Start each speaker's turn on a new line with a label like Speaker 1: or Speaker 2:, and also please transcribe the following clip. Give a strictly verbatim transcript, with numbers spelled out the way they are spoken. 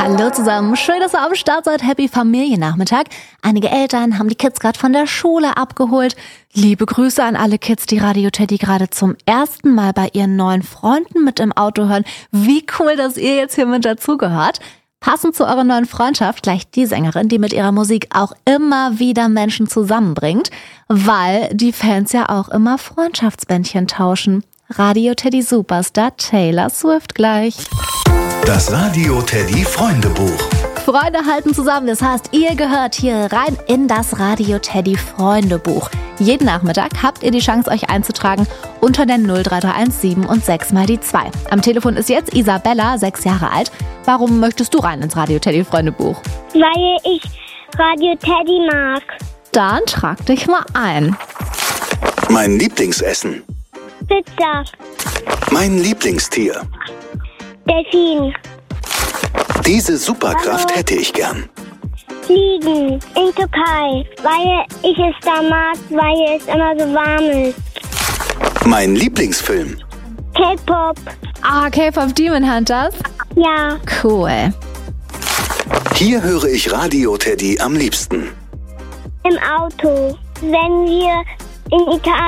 Speaker 1: Hallo zusammen, schön, dass ihr am Start seid. Happy Familiennachmittag. Einige Eltern haben die Kids gerade von der Schule abgeholt. Liebe Grüße an alle Kids, die Radio Teddy gerade zum ersten Mal bei ihren neuen Freunden mit im Auto hören. Wie cool, dass ihr jetzt hier mit dazugehört. Passend zu eurer neuen Freundschaft gleich die Sängerin, die mit ihrer Musik auch immer wieder Menschen zusammenbringt, weil die Fans ja auch immer Freundschaftsbändchen tauschen. Radio Teddy Superstar Taylor Swift gleich.
Speaker 2: Das Radio Teddy Freundebuch.
Speaker 1: Freunde halten zusammen, das heißt, ihr gehört hier rein in das Radio Teddy Freundebuch. Jeden Nachmittag habt ihr die Chance, euch einzutragen unter der null drei drei eins sieben und sechs mal die zwei. Am Telefon ist jetzt Isabella, sechs Jahre alt. Warum möchtest du rein ins Radio Teddy Freundebuch?
Speaker 3: Weil ich Radio Teddy mag.
Speaker 1: Dann trag dich mal ein.
Speaker 2: Mein Lieblingsessen.
Speaker 3: Pizza.
Speaker 2: Mein Lieblingstier.
Speaker 3: Delfin.
Speaker 2: Diese Superkraft hätte ich gern.
Speaker 3: Fliegen. In Türkei. Weil ich es da mag, weil es immer so warm ist.
Speaker 2: Mein Lieblingsfilm.
Speaker 3: K-Pop.
Speaker 1: Ah, K-Pop Demon Hunters?
Speaker 3: Ja.
Speaker 1: Cool.
Speaker 2: Hier höre ich Radio Teddy am liebsten.
Speaker 3: Im Auto. Wenn wir in Italien